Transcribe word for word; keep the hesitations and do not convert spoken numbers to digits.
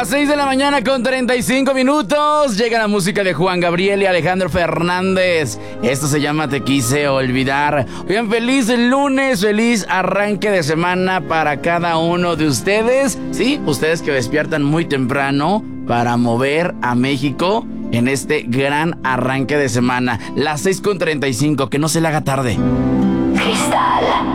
Las seis de la mañana con treinta y cinco minutos. Llega la música de Juan Gabriel y Alejandro Fernández. Esto se llama Te Quise Olvidar. Bien, feliz lunes, feliz arranque de semana para cada uno de ustedes. Sí, ustedes que despiertan muy temprano para mover a México en este gran arranque de semana. Las seis con treinta y cinco, que no se le haga tarde. Cristal.